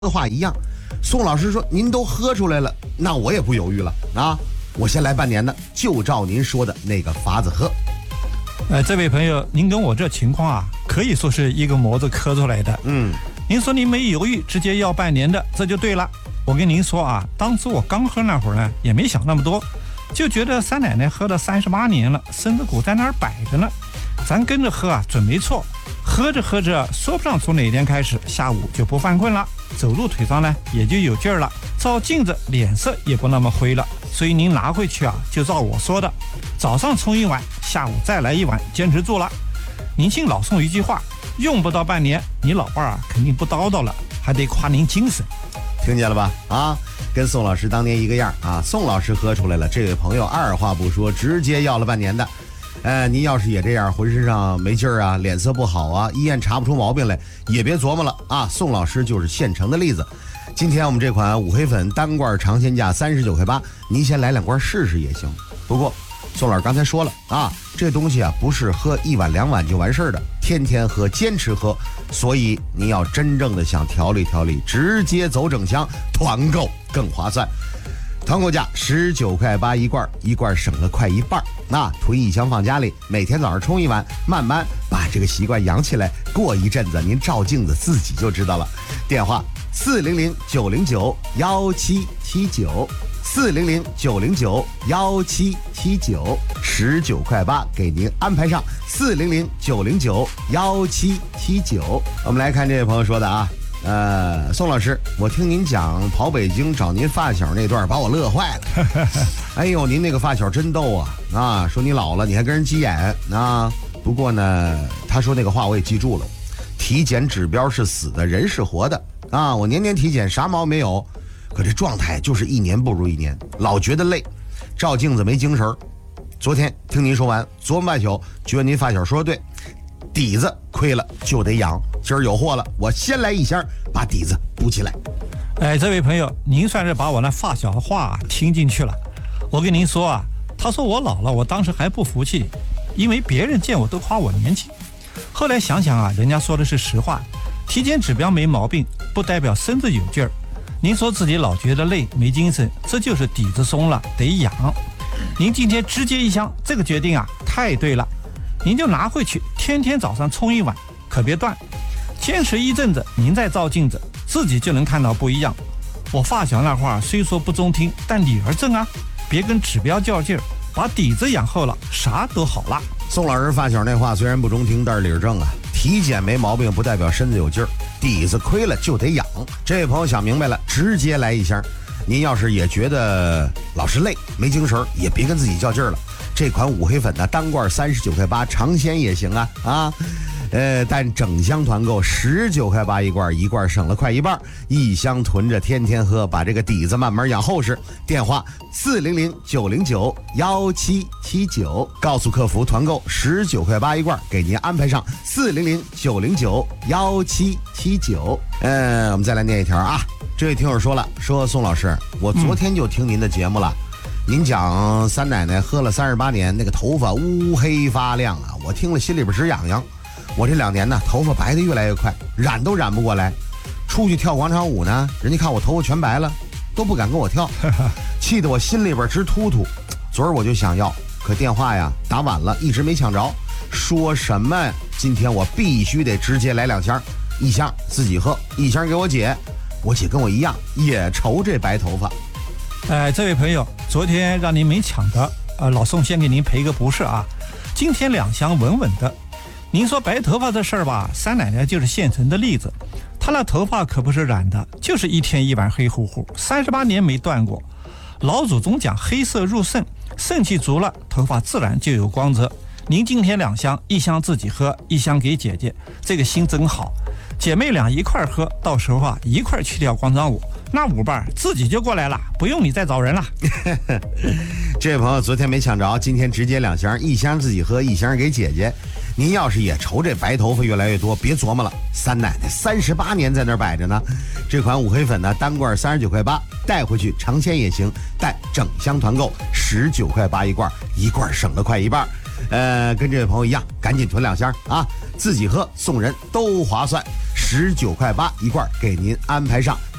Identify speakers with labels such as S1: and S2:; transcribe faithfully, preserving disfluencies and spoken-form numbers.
S1: 的话一样。宋老师说您都喝出来了，那我也不犹豫了啊，我先来半年的，就照您说的那个法子喝。
S2: 呃，这位朋友，您跟我这情况啊，可以说是一个模子刻出来的。
S1: 嗯，
S2: 您说您没犹豫，直接要半年的，这就对了。我跟您说啊，当初我刚喝那会儿呢，也没想那么多，就觉得三奶奶喝了三十八年了，身子骨在那儿摆着呢，咱跟着喝啊，准没错。喝着喝着，说不上从哪天开始，下午就不犯困了，走路腿上呢也就有劲儿了，照镜子脸色也不那么灰了。所以您拿回去啊，就照我说的，早上冲一碗，下午再来一碗，坚持住了。您信老宋一句话，用不到半年，你老伴儿啊肯定不叨叨了，还得夸您精神。
S1: 听见了吧？啊，跟宋老师当年一个样啊！宋老师喝出来了，这位朋友二话不说，直接要了半年的。呃，您要是也这样，浑身上没劲儿啊，脸色不好啊，医院查不出毛病来，也别琢磨了啊！宋老师就是现成的例子。今天我们这款五黑粉单罐尝鲜价三十九块八，您先来两罐试试也行。不过宋老师刚才说了啊，这东西啊不是喝一碗两碗就完事儿的，天天喝，坚持喝。所以您要真正的想调理调理，直接走整箱，团购更划算。团购价十九块八一罐，一罐省了快一半。那囤一箱放家里，每天早上冲一碗，慢慢把这个习惯养起来。过一阵子您照镜子自己就知道了。电话四零零九零九幺七七九，四零零九零九幺七七九，十九块八给您安排上。四零零九零九幺七七九。我们来看这位朋友说的啊。呃，宋老师，我听您讲跑北京找您发小那段，把我乐坏了。哎呦，您那个发小真逗啊！啊，说你老了，你还跟人急眼啊。不过呢，他说那个话我也记住了。体检指标是死的，人是活的啊。我年年体检，啥毛没有，可这状态就是一年不如一年，老觉得累，照镜子没精神。昨天听您说完，昨晚半宿觉得您发小说的对。底子亏了就得养，今儿有货了，我先来一箱把底子补起来。
S2: 哎，这位朋友，您算是把我那发小的话听进去了。我跟您说啊，他说我老了，我当时还不服气，因为别人见我都夸我年轻。后来想想啊，人家说的是实话，体检指标没毛病，不代表身子有劲儿。您说自己老觉得累没精神，这就是底子松了，得养。您今天直接一箱，这个决定啊太对了。您就拿回去，天天早上冲一碗，可别断。坚持一阵子，您再照镜子，自己就能看到不一样。我发小那话虽说不中听，但理儿正啊，别跟指标较劲儿，把底子养厚了，啥都好了。
S1: 宋老师发小那话虽然不中听，但是理儿正啊。体检没毛病不代表身子有劲儿，底子亏了就得养。这位朋友想明白了，直接来一箱。您要是也觉得老是累没精神，也别跟自己较劲儿了。这款五黑粉呢，单罐三十九块八，尝鲜也行啊啊，呃，但整箱团购十九块八一罐，一罐省了快一半，一箱囤着天天喝，把这个底子慢慢养厚实。电话四零零九零九幺七七九，告诉客服团购十九块八一罐，给您安排上。四零零九零九幺七七九。呃，我们再来念一条啊，这位听友说了，说宋老师，我昨天就听您的节目了。嗯您讲三奶奶喝了三十八年，那个头发乌黑发亮啊，我听了心里边直痒痒。我这两年呢，头发白的越来越快，染都染不过来。出去跳广场舞呢，人家看我头发全白了，都不敢跟我跳，气得我心里边直突突。昨儿我就想要，可电话呀打晚了，一直没抢着。说什么今天我必须得直接来两箱，一箱自己喝，一箱给我姐。我姐跟我一样，也愁这白头发。
S2: 哎，这位朋友，昨天让您没抢的，呃，老宋先给您赔个不是啊。今天两箱稳稳的。您说白头发这事儿吧，三奶奶就是现成的例子。她那头发可不是染的，就是一天一晚黑乎乎，三十八年没断过。老祖宗讲黑色入肾，肾气足了，头发自然就有光泽。您今天两箱，一箱自己喝，一箱给姐姐，这个心真好。姐妹俩一块喝，到时候啊一块去跳广场舞，那舞伴自己就过来了，不用你再找人了。
S1: 这位朋友昨天没抢着，今天直接两箱，一箱自己喝，一箱给姐姐。您要是也愁这白头发越来越多，别琢磨了，三奶奶三十八年在那儿摆着呢。这款五黑粉呢，单罐三十九块八，带回去尝鲜也行，但整箱团购十九块八一罐，一罐省了快一半。呃，跟这位朋友一样，赶紧囤两箱啊，自己喝送人都划算。 十九块八一罐，给您安排上。